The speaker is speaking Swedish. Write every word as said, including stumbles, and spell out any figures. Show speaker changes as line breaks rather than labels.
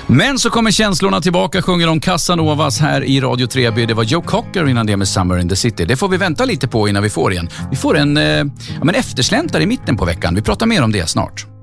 Men så kommer känslorna tillbaka, sjunger de Casanovas här i Radio Treby. Det var Joe Cocker innan det med Summer in the City. Det får vi vänta lite på innan vi får igen. Vi får en, eh, ja, men eftersläntare i mitten på veckan. Vi pratar mer om det snart.